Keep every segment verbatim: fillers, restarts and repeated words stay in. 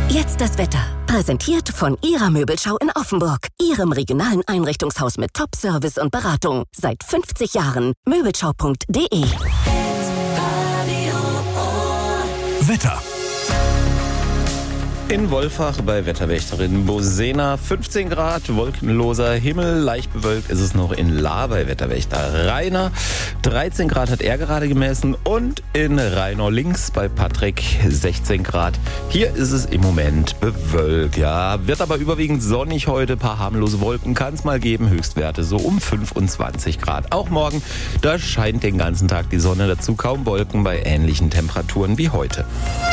Jetzt das Wetter. Präsentiert von Ihrer Möbelschau in Offenburg. Ihrem regionalen Einrichtungshaus mit Top-Service und Beratung. Seit fünfzig Jahren. Möbelschau punkt de. Wetter. In Wolfach bei Wetterwächterin Bosena fünfzehn Grad, wolkenloser Himmel, leicht bewölkt ist es noch in Lahr bei Wetterwächter Rainer. dreizehn Grad hat er gerade gemessen und in Rheinau links bei Patrick sechzehn Grad. Hier ist es im Moment bewölkt, ja, wird aber überwiegend sonnig heute, paar harmlose Wolken kann es mal geben, Höchstwerte so um fünfundzwanzig Grad. Auch morgen, da scheint den ganzen Tag die Sonne, dazu kaum Wolken bei ähnlichen Temperaturen wie heute.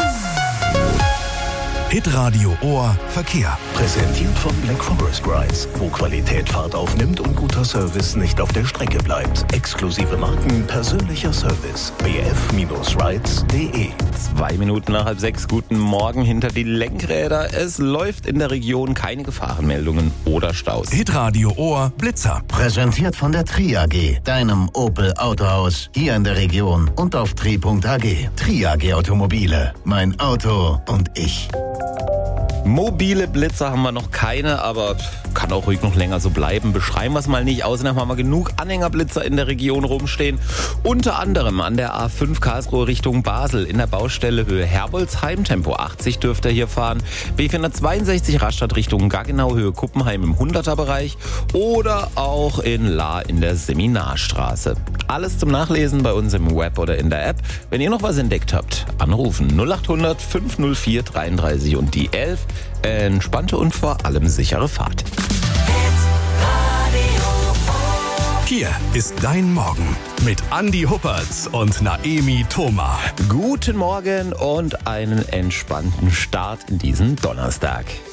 Hitradio Ohr Verkehr. Präsentiert von Black Forest Rides, wo Qualität Fahrt aufnimmt und guter Service nicht auf der Strecke bleibt. Exklusive Marken, persönlicher Service. b f rides punkt de. Zwei Minuten nach halb sechs, guten Morgen hinter die Lenkräder. Es läuft in der Region keine Gefahrenmeldungen oder Staus. Hitradio Ohr Blitzer. Präsentiert von der Tri A G, deinem Opel Autohaus, hier in der Region und auf tri punkt a g. Tri A G Automobile, mein Auto und ich. Mobile Blitzer haben wir noch keine, aber kann auch ruhig noch länger so bleiben. Beschreiben wir es mal nicht. Außerdem haben wir genug Anhängerblitzer in der Region rumstehen. Unter anderem an der A fünf Karlsruhe Richtung Basel in der Baustelle Höhe Herbolzheim. Tempo achtzig dürft ihr hier fahren. B vierhundertzweiundsechzig Rastatt Richtung Gaggenau Höhe Kuppenheim im hunderter Bereich. Oder auch in Lahr in der Seminarstraße. Alles zum Nachlesen bei uns im Web oder in der App. Wenn ihr noch was entdeckt habt, anrufen null acht hundert fünf null vier dreiunddreißig und die elf. Entspannte und vor allem sichere Fahrt. Hier ist dein Morgen mit Andi Huppertz und Naemi Thoma. Guten Morgen und einen entspannten Start in diesen Donnerstag.